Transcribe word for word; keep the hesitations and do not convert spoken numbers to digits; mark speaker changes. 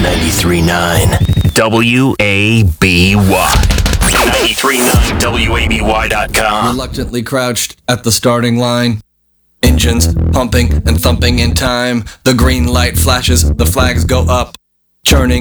Speaker 1: ninety-three point nine W A B Y. ninety-three point nine W A B Y dot com.
Speaker 2: Reluctantly crouched at the starting line. Engines pumping and thumping in time. The green light flashes, the flags go up. Churning